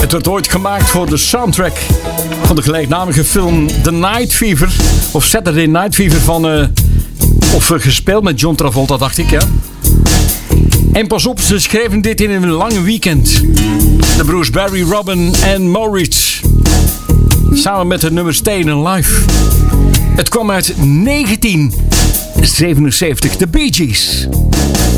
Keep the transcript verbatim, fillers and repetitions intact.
Het werd ooit gemaakt voor de soundtrack van de gelijknamige film The Night Fever. Of Saturday Night Fever van... Uh, of uh, gespeeld met John Travolta, dacht ik, ja. En pas op, ze schreven dit in een lange weekend. De broers Barry, Robin en Maurice. Samen met het nummer Stayin' Alive. Het kwam uit negentien zevenenzeventig, de Bee Gees.